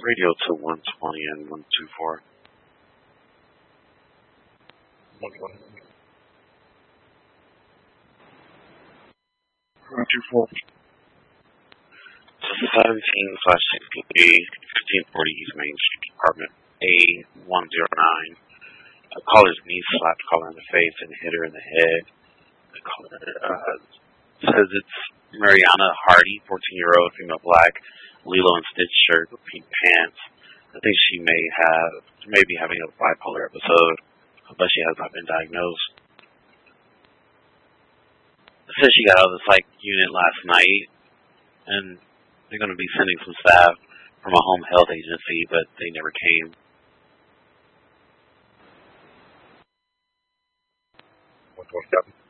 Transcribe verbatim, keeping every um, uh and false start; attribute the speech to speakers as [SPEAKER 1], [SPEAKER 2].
[SPEAKER 1] Radio to one twenty and one two four.
[SPEAKER 2] one twenty.
[SPEAKER 1] one two four. seventeen slash sixteen A, fifteen forty East Main Street, apartment A one oh nine. A caller's niece slapped caller in the face and hit her in the head. The caller uh, says it's Mariana Hardy, fourteen-year-old, female, black, Lilo and Stitch shirt with pink pants. I think she may have, may be having a bipolar episode, but she has not been diagnosed. It says she got out of the psych unit last night, and they're going to be sending some staff from a home health agency, but they never came.
[SPEAKER 2] one twenty-seven.